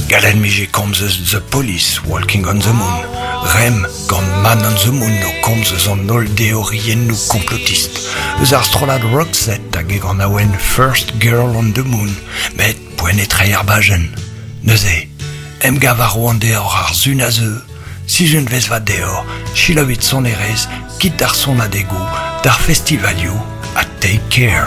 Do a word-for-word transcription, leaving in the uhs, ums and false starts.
Galen mije komzez the police walking on the moon. Rem gant man on the moon no komzez an ol deorien nou complotist. Eus ar strolad Roxette hag e gant aouen First Girl on the Moon, met poen etre ar bajen. Neuze, em gav ar oan deor ar zun a zeu, si jeun vez va deor, chilovit son erez, kit d'ar son adegou, d'ar festivalioù, a take care.